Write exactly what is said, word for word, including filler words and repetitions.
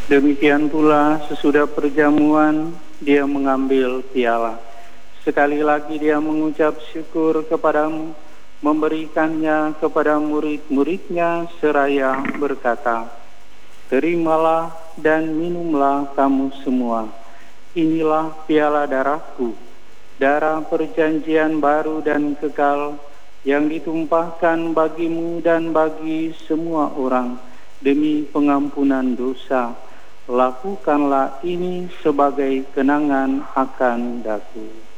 Demikian pula sesudah perjamuan dia mengambil piala. Sekali lagi dia mengucap syukur kepadamu, memberikannya kepada murid-muridnya seraya berkata, "Terimalah dan minumlah kamu semua. Inilah piala darahku, darah perjanjian baru dan kekal yang ditumpahkan bagimu dan bagi semua orang demi pengampunan dosa. Lakukanlah ini sebagai kenangan akan daku."